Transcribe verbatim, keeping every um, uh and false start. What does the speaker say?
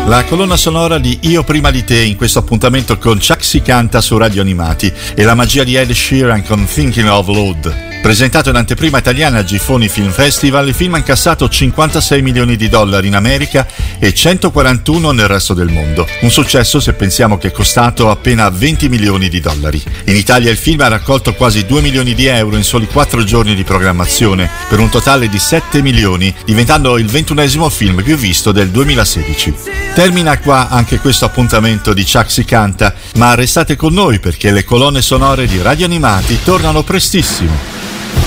La colonna sonora di Io prima di te in questo appuntamento con Chuck Si Canta su Radio Animati e la magia di Ed Sheeran con Thinking of Lord. Presentato in anteprima italiana al Gifoni Film Festival, il film ha incassato cinquantasei milioni di dollari in America e centoquarantuno nel resto del mondo. Un successo se pensiamo che è costato appena venti milioni di dollari. In Italia il film ha raccolto quasi due milioni di euro in soli quattro giorni di programmazione, per un totale di sette milioni, diventando il ventunesimo film più visto del duemilasedici. Termina qua anche questo appuntamento di Chuck Si Canta, ma restate con noi perché le colonne sonore di Radio Animati tornano prestissimo.